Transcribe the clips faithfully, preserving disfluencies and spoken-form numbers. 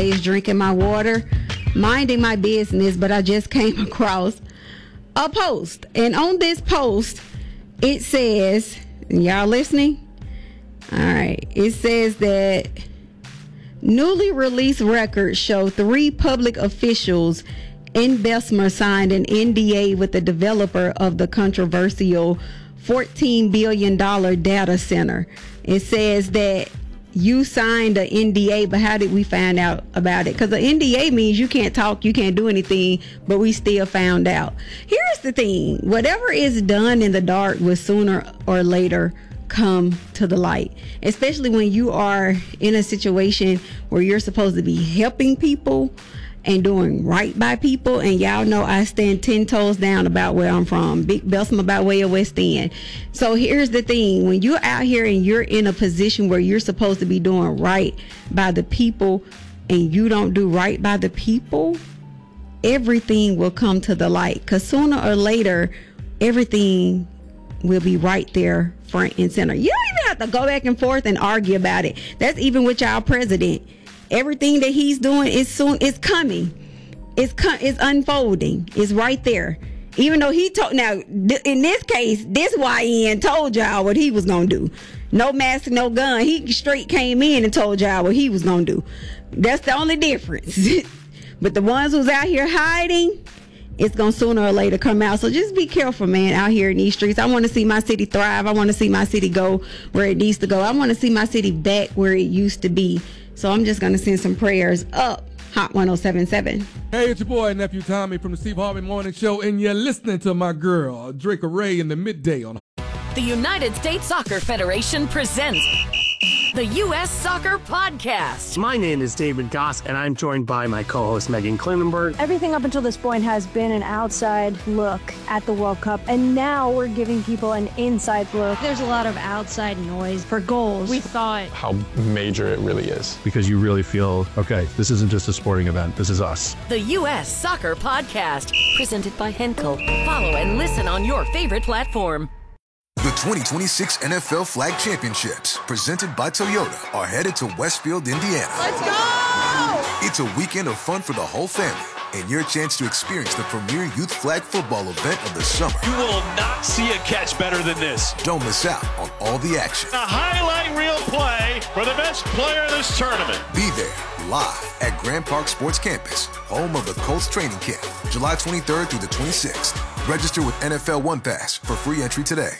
place, drinking my water, minding my business, but I just came across a post. And on this post, it says, y'all listening? All right. It says that newly released records show three public officials in Bessemer signed an N D A with the developer of the controversial fourteen billion dollars data center. It says that you signed an N D A, but how did we find out about it? Because the N D A means you can't talk, you can't do anything, but we still found out. Here's the thing. Whatever is done in the dark will sooner or later come to the light, especially when you are in a situation where you're supposed to be helping people and doing right by people. And y'all know I stand ten toes down about where I'm from, Big Bessemer by way of West End. So here's the thing. When you're out here and you're in a position where you're supposed to be doing right by the people and you don't do right by the people, everything will come to the light, because sooner or later everything will be right there front and center. You don't even have to go back and forth and argue about it. That's even with y'all president. Everything that he's doing is soon, it's coming. It's co- it's unfolding. It's right there. Even though he told, now th- in this case, this Y N told y'all what he was gonna do. No mask, no gun. He straight came in and told y'all what he was gonna do. That's the only difference. But the ones who's out here hiding, it's gonna sooner or later come out. So just be careful, man, out here in these streets. I want to see my city thrive. I want to see my city go where it needs to go. I want to see my city back where it used to be. So I'm just going to send some prayers up. Hot one oh seven point seven. Hey, it's your boy, Nephew Tommy from the Steve Harvey Morning Show, and you're listening to my girl, Drake Ray, in the midday on. The United States Soccer Federation presents the U S Soccer Podcast. My name is David Goss, and I'm joined by my co-host, Megan Klinenberg. Everything up until this point has been an outside look at the World Cup, and now we're giving people an inside look. There's a lot of outside noise for goals. We thought how major it really is. Because you really feel, okay, this isn't just a sporting event, this is us. The U S Soccer Podcast, presented by Henkel. Follow and listen on your favorite platform. The twenty twenty-six N F L Flag Championships, presented by Toyota, are headed to Westfield, Indiana. Let's go! It's a weekend of fun for the whole family and your chance to experience the premier youth flag football event of the summer. You will not see a catch better than this. Don't miss out on all the action. A highlight reel play for the best player of this tournament. Be there live at Grand Park Sports Campus, home of the Colts training camp, July twenty-third through the twenty-sixth. Register with N F L One Pass for free entry today.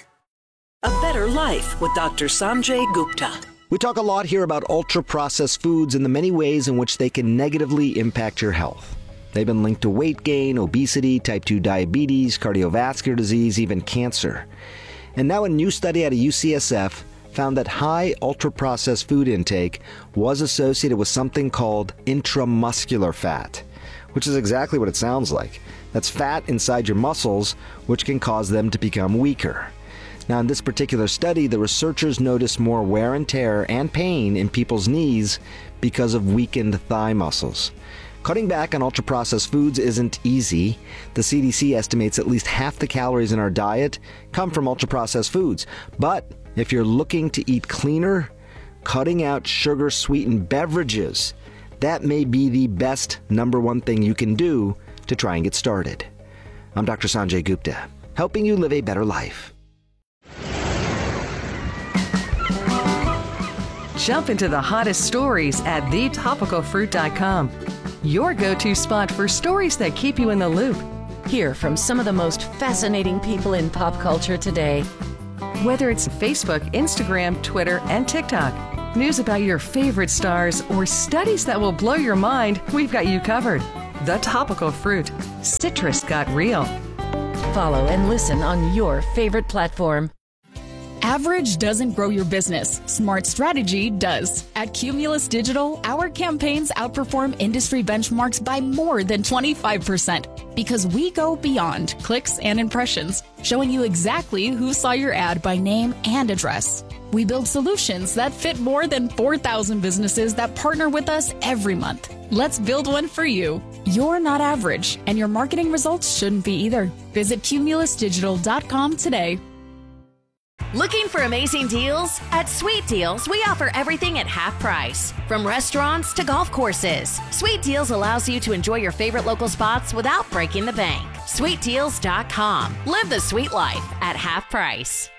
A Better Life with Doctor Sanjay Gupta. We talk a lot here about ultra-processed foods and the many ways in which they can negatively impact your health. They've been linked to weight gain, obesity, type two diabetes, cardiovascular disease, even cancer. And now a new study out of U C S F found that high ultra-processed food intake was associated with something called intramuscular fat, which is exactly what it sounds like. That's fat inside your muscles, which can cause them to become weaker. Now, in this particular study, the researchers noticed more wear and tear and pain in people's knees because of weakened thigh muscles. Cutting back on ultra-processed foods isn't easy. The C D C estimates at least half the calories in our diet come from ultra-processed foods. But if you're looking to eat cleaner, cutting out sugar-sweetened beverages, that may be the best number one thing you can do to try and get started. I'm Doctor Sanjay Gupta, helping you live a better life. Jump into the hottest stories at the topical fruit dot com. Your go-to spot for stories that keep you in the loop. Hear from some of the most fascinating people in pop culture today. Whether it's Facebook, Instagram, Twitter, and TikTok, news about your favorite stars, or studies that will blow your mind, we've got you covered. The Topical Fruit. Citrus got real. Follow and listen on your favorite platform. Average doesn't grow your business. Smart strategy does. At Cumulus Digital, our campaigns outperform industry benchmarks by more than twenty-five percent because we go beyond clicks and impressions, showing you exactly who saw your ad by name and address. We build solutions that fit more than four thousand businesses that partner with us every month. Let's build one for you. You're not average, and your marketing results shouldn't be either. Visit cumulus digital dot com today. Looking for amazing deals? At Sweet Deals, we offer everything at half price. From restaurants to golf courses, Sweet Deals allows you to enjoy your favorite local spots without breaking the bank. sweet deals dot com. Live the sweet life at half price.